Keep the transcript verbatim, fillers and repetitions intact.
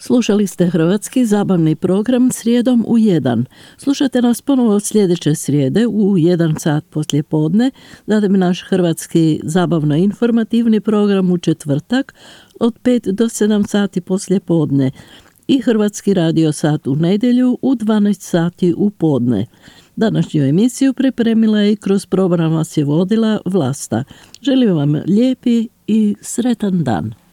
Slušali ste hrvatski zabavni program Srijedom u jedan. Slušajte nas ponovo sljedeće srijede u jedan sat poslije podne, zatim naš hrvatski zabavno-informativni program u četvrtak od pet do sedam sati poslije podne i hrvatski radio sat u nedjelju u dvanaest sati u podne. Današnju emisiju pripremila je i kroz program vas je vodila Vlasta. Želim vam lijepi i sretan dan.